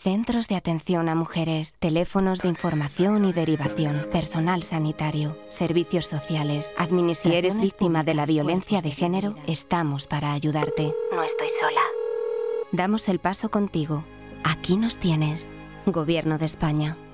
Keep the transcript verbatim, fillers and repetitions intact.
Centros de atención a mujeres, teléfonos de información y derivación, personal sanitario, servicios sociales, administración. Si eres víctima de la violencia de género, estamos para ayudarte. No estoy sola. Damos el paso contigo. Aquí nos tienes. Gobierno de España.